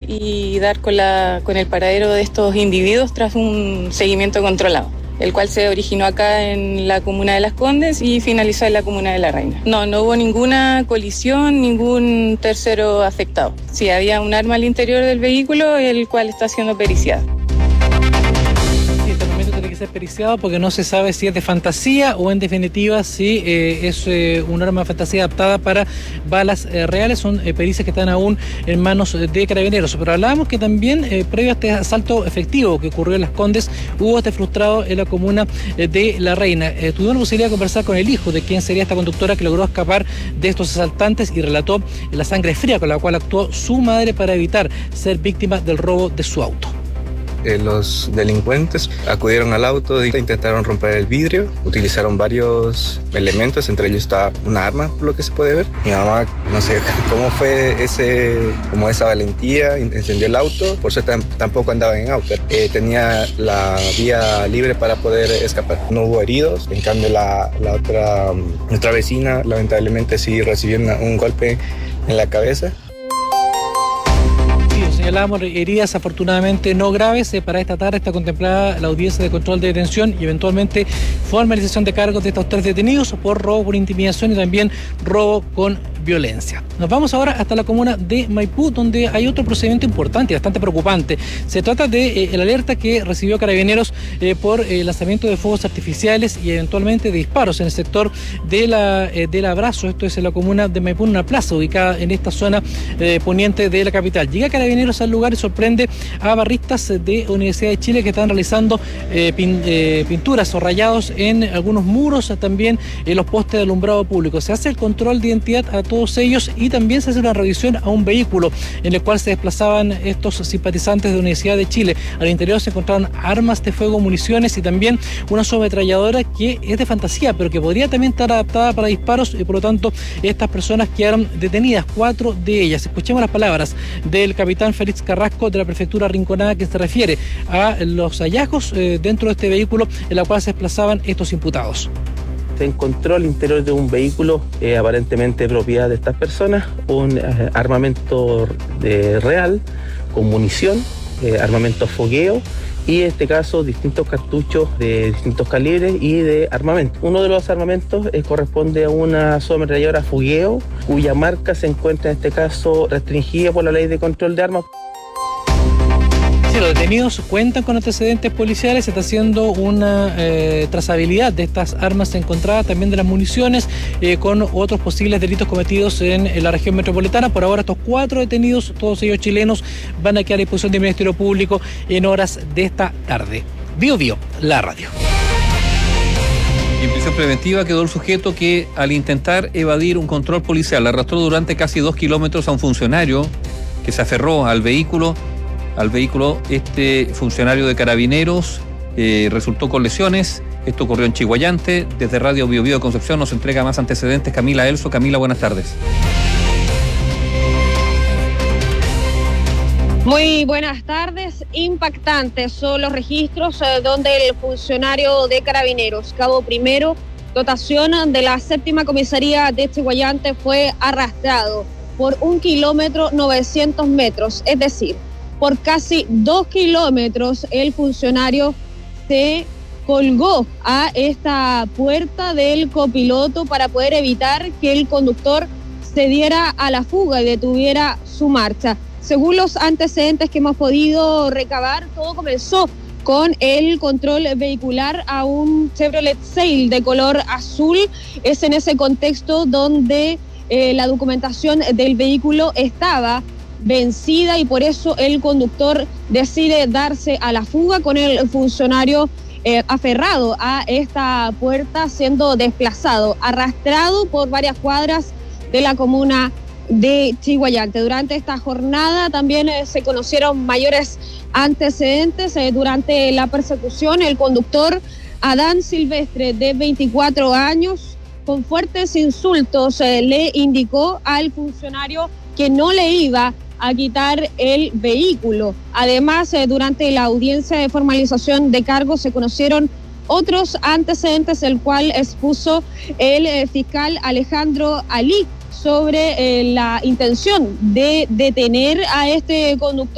y dar con el paradero de estos individuos tras un seguimiento controlado, el cual se originó acá en la comuna de Las Condes y finalizó en la comuna de La Reina. No hubo ninguna colisión, ningún tercero afectado. Sí, había un arma al interior del vehículo, el cual está siendo periciado. Tiene que ser periciado porque no se sabe si es de fantasía o en definitiva si es un arma de fantasía adaptada para balas reales. Son pericias que están aún en manos de Carabineros. Pero hablábamos que también previo a este asalto efectivo que ocurrió en Las Condes, hubo este frustrado en la comuna de La Reina. Tuvimos la posibilidad de conversar con el hijo de quien sería esta conductora que logró escapar de estos asaltantes y relató la sangre fría con la cual actuó su madre para evitar ser víctima del robo de su auto. Los delincuentes acudieron al auto, intentaron romper el vidrio, utilizaron varios elementos, entre ellos está una arma, por lo que se puede ver. Mi mamá, no sé cómo fue esa valentía, encendió el auto, por eso tampoco andaba en auto. Tenía la vía libre para poder escapar. No hubo heridos, en cambio nuestra vecina lamentablemente sí recibió un golpe en la cabeza. Señalábamos heridas afortunadamente no graves. Para esta tarde está contemplada la audiencia de control de detención y eventualmente formalización de cargos de estos 3 detenidos por robo por intimidación y también robo con violencia. Nos vamos ahora hasta la comuna de Maipú, donde hay otro procedimiento importante y bastante preocupante. Se trata de el alerta que recibió Carabineros por lanzamiento de fuegos artificiales y eventualmente de disparos en el sector del Abrazo. Esto es en la comuna de Maipú, una plaza ubicada en esta zona poniente de la capital. Llega Carabineros al lugar y sorprende a barristas de Universidad de Chile que están realizando pinturas o rayados en algunos muros, también en los postes de alumbrado público. Se hace el control de identidad a todos ellos y también se hace una revisión a un vehículo en el cual se desplazaban estos simpatizantes de Universidad de Chile. Al interior se encontraron armas de fuego, municiones y también una subametralladora que es de fantasía, pero que podría también estar adaptada para disparos y por lo tanto estas personas quedaron detenidas, 4 de ellas. Escuchemos las palabras del capitán Félix Carrasco de la prefectura Rinconada que se refiere a los hallazgos dentro de este vehículo en la cual se desplazaban estos imputados. Se encontró al interior de un vehículo aparentemente propiedad de estas personas un armamento real con munición, armamento fogueo y en este caso distintos cartuchos de distintos calibres y de armamento. Uno de los armamentos corresponde a una subametralladora fogueo cuya marca se encuentra en este caso restringida por la ley de control de armas. Sí, los detenidos cuentan con antecedentes policiales, se está haciendo una trazabilidad de estas armas encontradas, también de las municiones, con otros posibles delitos cometidos en la región metropolitana. Por ahora estos 4 detenidos, todos ellos chilenos, van a quedar a disposición del Ministerio Público en horas de esta tarde. Bio Bio, la radio. En prisión preventiva quedó el sujeto que al intentar evadir un control policial arrastró durante casi 2 kilómetros a un funcionario que se aferró al vehículo. Este funcionario de Carabineros resultó con lesiones. Esto ocurrió en Chiguayante. Desde Radio Bio Bio de Concepción nos entrega más antecedentes Camila Elso. Camila, buenas tardes. Muy buenas tardes. Impactantes son los registros donde el funcionario de Carabineros, cabo primero, dotación de la 7ª comisaría de Chiguayante, fue arrastrado por 1 kilómetro 900 metros, es decir, por casi 2 kilómetros el funcionario se colgó a esta puerta del copiloto para poder evitar que el conductor se diera a la fuga y detuviera su marcha. Según los antecedentes que hemos podido recabar, todo comenzó con el control vehicular a un Chevrolet Sail de color azul. Es en ese contexto donde la documentación del vehículo estaba vencida y por eso el conductor decide darse a la fuga con el funcionario aferrado a esta puerta, siendo desplazado, arrastrado por varias cuadras de la comuna de Chiguayante. Durante esta jornada también se conocieron mayores antecedentes. Durante la persecución, el conductor Adán Silvestre, de 24 años, con fuertes insultos le indicó al funcionario que no le iba a quitar el vehículo. Además, durante la audiencia de formalización de cargos se conocieron otros antecedentes, el cual expuso el fiscal Alejandro Alí sobre la intención de detener a este conductor